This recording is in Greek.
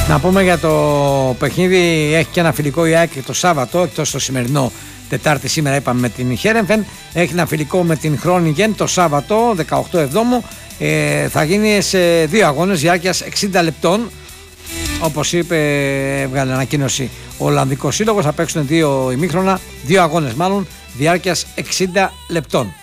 Να πούμε για το παιχνίδι, έχει και ένα φιλικό η ΑΕΚ το Σάββατο, εκτός το σημερινό Τετάρτη σήμερα είπαμε με την Χέρεμφεν, έχει ένα φιλικό με την Χρόνιγεν το Σάββατο 18 Εβδόμου, θα γίνει σε 2 αγώνες διάρκειας 60 λεπτών, όπως είπε, έβγαλε ανακοίνωση ο Ολλανδικός Σύλλογος, θα παίξουν 2 ημίχρονα, 2 αγώνες μάλλον, διάρκειας 60 λεπτών.